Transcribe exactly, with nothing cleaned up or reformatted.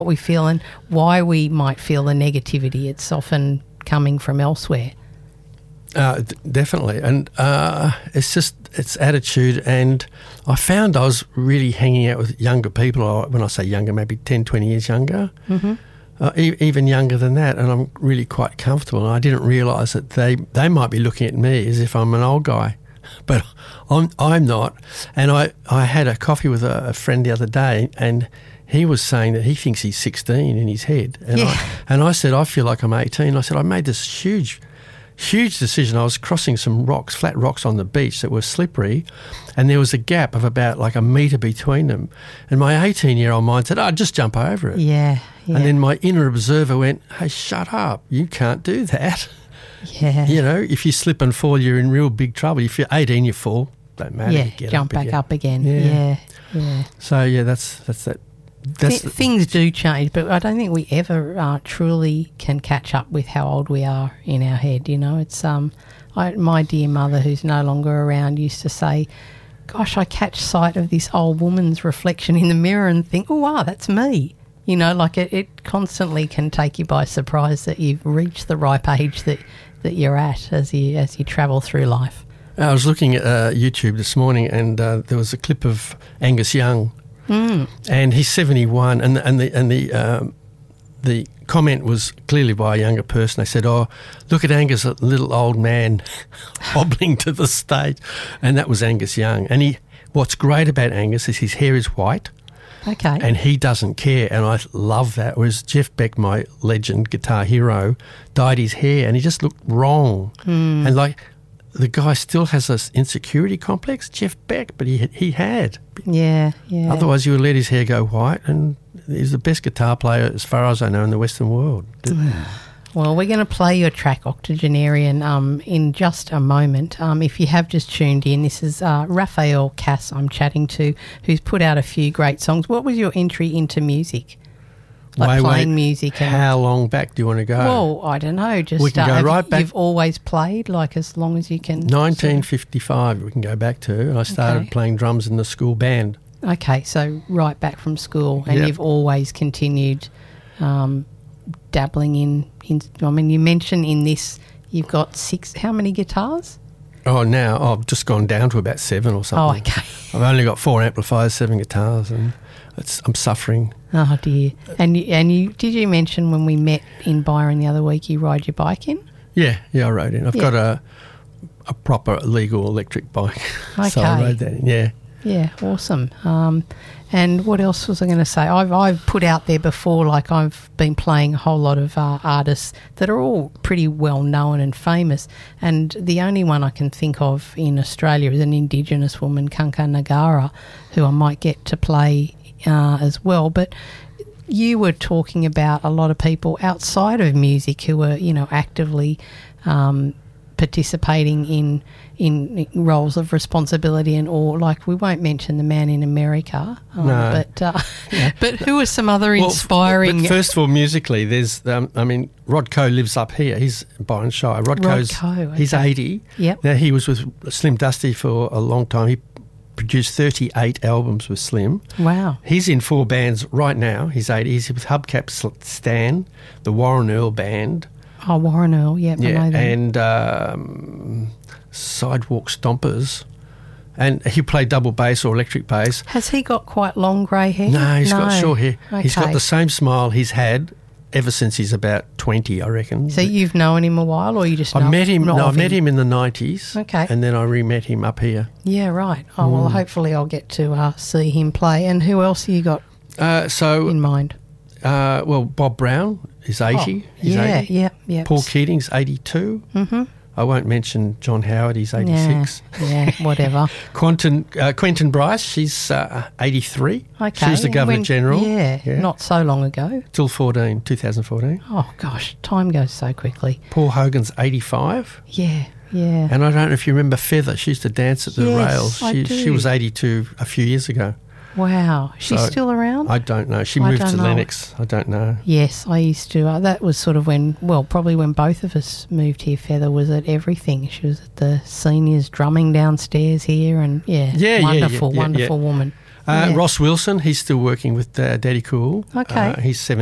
what we feel and why we might feel the negativity. It's often coming from elsewhere. Uh, d- definitely. And uh, it's just, it's attitude. And I found I was really hanging out with younger people. Or when I say younger, maybe ten, twenty years younger, Mm-hmm. uh, e- even younger than that. And I'm really quite comfortable. And I didn't realise that they, they might be looking at me as if I'm an old guy. But I'm, I'm not. And I, I had a coffee with a, a friend the other day, and he was saying that he thinks he's sixteen in his head. And, Yeah. I, and I said, I feel like I'm eighteen. I said, I made this huge, huge decision. I was crossing some rocks, flat rocks on the beach that were slippery, and there was a gap of about like a metre between them. And my eighteen-year-old mind said, oh, just jump over it. Yeah, yeah. And then my inner observer went, hey, shut up. You can't do that. yeah. You know, if you slip and fall, you're in real big trouble. If you're eighteen, you fall. Don't matter. Yeah, you get jump up back again. up again. Yeah. Yeah, yeah. So, yeah, that's that's that. That's Th- things do change, but I don't think we ever uh, truly can catch up with how old we are in our head. You know, it's um, I, my dear mother, who's no longer around, used to say, "Gosh, I catch sight of this old woman's reflection in the mirror and think, oh, wow, that's me." You know, like it, it constantly can take you by surprise that you've reached the ripe age that, that you're at as you as you travel through life. I was looking at uh, YouTube this morning, and uh, there was a clip of Angus Young. Mm. And he's seventy-one, and the, and the and the um, the comment was clearly by a younger person. They said, "Oh, look at Angus, a little old man hobbling to the stage," and that was Angus Young. And he, what's great about Angus is his hair is white, Okay. and he doesn't care, and I love that. Whereas Jeff Beck, my legend guitar hero, dyed his hair, and he just looked wrong, Mm. and like. The guy still has this insecurity complex, Jeff Beck, but he he had. Yeah, yeah. Otherwise, you would let his hair go white, and he's the best guitar player, as far as I know, in the Western world. Well, we're going to play your track, Octogenarian, um, in just a moment. Um, if you have just tuned in, this is uh, Raphael Cass I'm chatting to, who's put out a few great songs. What was your entry into music? Like Wait, playing wait, music? And, How long back do you want to go? well, I don't know. Just We can uh, go have right you, back- You've always played, like as long as you can. nineteen fifty-five we can go back to, and I started Okay. playing drums in the school band. Okay, so right back from school, and Yep. you've always continued um, dabbling in, in. I mean, you mentioned in this you've got six. How many guitars? Oh, now oh, I've just gone down to about seven or Oh, something. okay. I've only got four amplifiers, seven guitars, and it's, I'm suffering. Oh dear. And you, and you did you mention when we met in Byron the other week you ride your bike in? Yeah, yeah, I rode in. I've Yeah. got a a proper legal electric bike, so I Okay. rode that in. Yeah. Yeah, awesome. Um, and what else was I going to say? I've I've put out there before, like I've been playing a whole lot of uh, artists that are all pretty well known and famous. And the only one I can think of in Australia is an Indigenous woman, Kanka Nagara, who I might get to play uh, as well. But you were talking about a lot of people outside of music who were, you know, actively um, participating in in roles of responsibility, and or like we won't mention the man in America, um, No. but uh, but who are some other Well, inspiring? But first of all, musically, there's, um, I mean, Rod Coe lives up here. He's Byron Shire. Rod, Rod Coe's, Coe, he's okay. eighty. Yep. Now, he was with Slim Dusty for a long time. He produced thirty-eight albums with Slim. Wow. He's in four bands right now. He's eighty. He's with Hubcap Stan, the Warren Earl Band. Oh, Warren Earl, yep, I Yeah, know that. and um, Sidewalk Stompers. And he played double bass or electric bass. Has he got quite long grey hair? No, he's got short hair. He's got Okay. the same smile he's had ever since he's about twenty, I reckon. So you've known him a while, or you just I know met him. know No, I of met him in the nineties. Okay. And then I re-met him up here. Yeah, right. Oh well, Mm. hopefully I'll get to uh, see him play. And who else have you got Uh, so, in mind? uh, well, Bob Brown is eighty. Oh, He's yeah, eighty. yeah, yeah. Paul Keating's eighty-two. Mm-hmm. I won't mention John Howard. He's eighty-six. Yeah, yeah, whatever. Quentin, uh, Quentin Bryce, she's uh, eighty-three. Okay. She was the Governor when- General. Yeah, Yeah. not so long ago. Till fourteen, twenty fourteen. Oh gosh, time goes so quickly. Paul Hogan's eighty-five. Yeah, yeah. And I don't know if you remember Feather. She used to dance at the Yes, rails. I She, do. she was eighty-two a few years ago. Wow, she's So, still around? I don't know. She I moved don't to know. Lennox. I don't know. Yes, I used to. Uh, that was sort of when, well, probably when both of us moved here. Feather was at everything. She was at the seniors drumming downstairs here, and yeah, Yeah, yeah, wonderful, yeah, yeah, wonderful yeah. woman. Uh, Yeah. Ross Wilson, he's still working with uh, Daddy Cool. Okay. Uh, he's